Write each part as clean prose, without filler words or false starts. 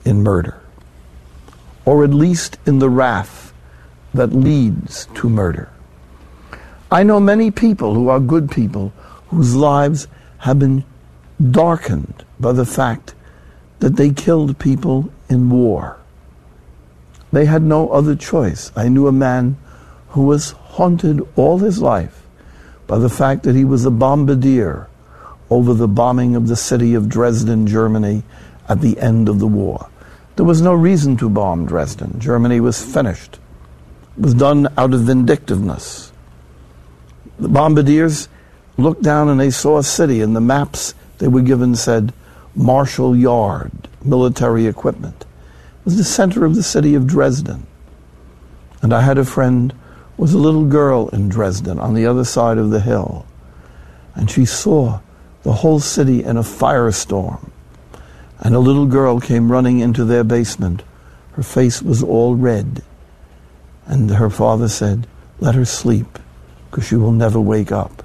in murder, or at least in the wrath that leads to murder. I know many people who are good people whose lives have been darkened by the fact that they killed people in war. They had no other choice. I knew a man who was haunted all his life by the fact that he was a bombardier over the bombing of the city of Dresden, Germany, at the end of the war. There was no reason to bomb Dresden. Germany was finished. It was done out of vindictiveness. The bombardiers looked down and they saw a city, and the maps they were given said Marshall Yard, military equipment. It was the center of the city of Dresden. And I had a friend who was a little girl in Dresden on the other side of the hill. And she saw the whole city in a firestorm. And a little girl came running into their basement. Her face was all red. And her father said, "Let her sleep, because she will never wake up."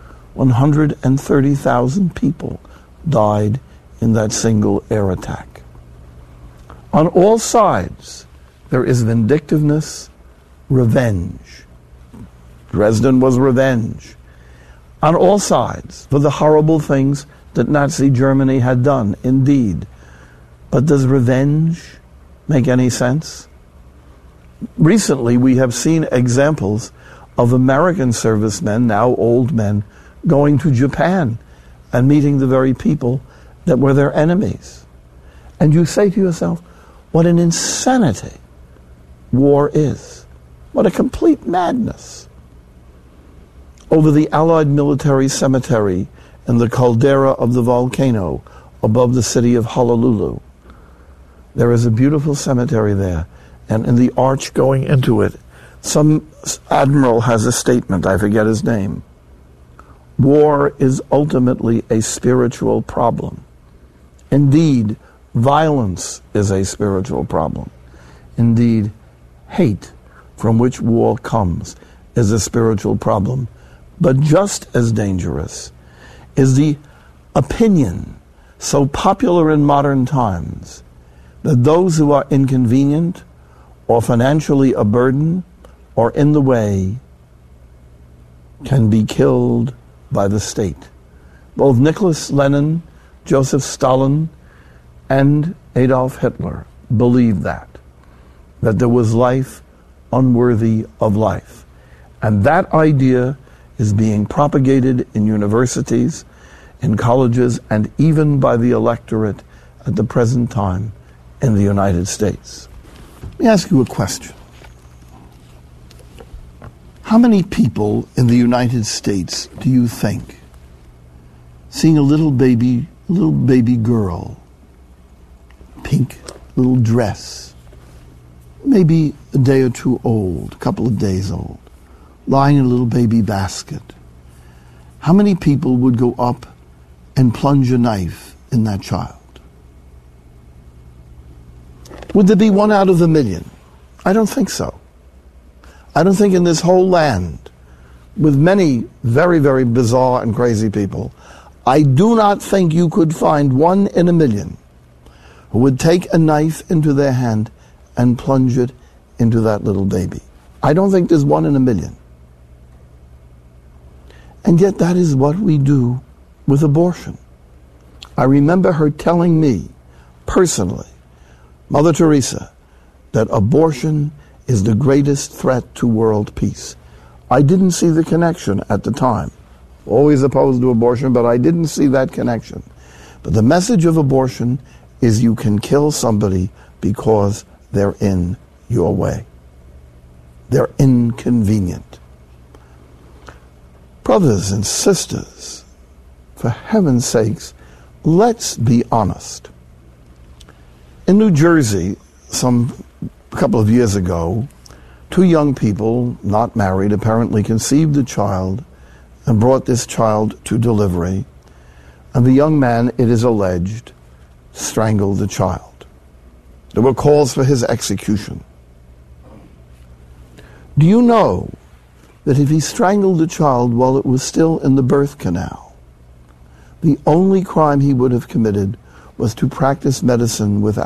130,000 people died in that single air attack. On all sides, there is vindictiveness, revenge. Dresden was revenge. On all sides, for the horrible things that Nazi Germany had done, indeed. But does revenge make any sense? Recently, we have seen examples of American servicemen, now old men, going to Japan and meeting the very people that were their enemies. And you say to yourself, what an insanity war is. What a complete madness. Over the Allied military cemetery in the caldera of the volcano above the city of Honolulu, there is a beautiful cemetery there, and in the arch going into it, some admiral has a statement, I forget his name. War is ultimately a spiritual problem. Indeed, violence is a spiritual problem. Indeed, hate from which war comes is a spiritual problem. But just as dangerous is the opinion so popular in modern times that those who are inconvenient or financially a burden or in the way can be killed by the state. Both Nicholas Lenin, Joseph Stalin, and Adolf Hitler believed that there was life unworthy of life. And that idea is being propagated in universities, in colleges, and even by the electorate at the present time in the United States. Let me ask you a question. How many people in the United States do you think, seeing a little baby girl, pink little dress, maybe a day or two old, a couple of days old, lying in a little baby basket, how many people would go up and plunge a knife in that child? Would there be 1 out of a million? I don't think so. I don't think in this whole land, with many very, very bizarre and crazy people, I do not think you could find 1 in a million who would take a knife into their hand and plunge it into that little baby. I don't think there's 1 in a million. And yet that is what we do with abortion. I remember her telling me personally, Mother Teresa, that abortion is the greatest threat to world peace. I didn't see the connection at the time. Always opposed to abortion, but I didn't see that connection. But the message of abortion is you can kill somebody because they're in your way. They're inconvenient. Brothers and sisters, for heaven's sakes, let's be honest. In New Jersey, a couple of years ago, 2 young people, not married, apparently conceived a child and brought this child to delivery. And the young man, it is alleged, strangled the child. There were calls for his execution. Do you know that if he strangled the child while it was still in the birth canal, the only crime he would have committed was to practice medicine without